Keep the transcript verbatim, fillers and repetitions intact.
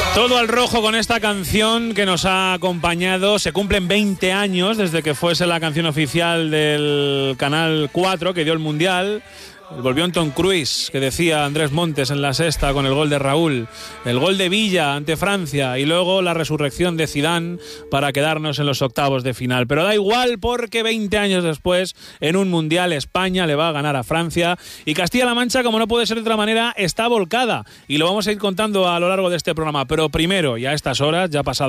Todo al rojo con esta canción que nos ha acompañado. Se cumplen veinte años desde que fuese la canción oficial del Canal cuatro que dio el Mundial. Volvió en Tom Cruise, que decía Andrés Montes en la sexta con el gol de Raúl, el gol de Villa ante Francia y luego la resurrección de Zidane para quedarnos en los octavos de final. Pero da igual porque veinte años después, en un Mundial, España le va a ganar a Francia y Castilla-La Mancha, como no puede ser de otra manera, está volcada y lo vamos a ir contando a lo largo de este programa. Pero primero, y a estas horas, ya pasado